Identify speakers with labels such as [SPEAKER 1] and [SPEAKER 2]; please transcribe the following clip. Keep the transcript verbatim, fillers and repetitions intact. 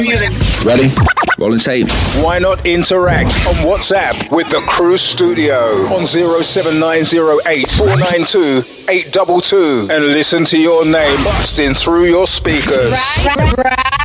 [SPEAKER 1] Music.
[SPEAKER 2] Ready? Rolling tape.
[SPEAKER 3] Why not interact on WhatsApp with the Crew Studio on zero seven nine zero eight four nine two eight two two and listen to your name busting through your speakers.
[SPEAKER 1] Right, right, right.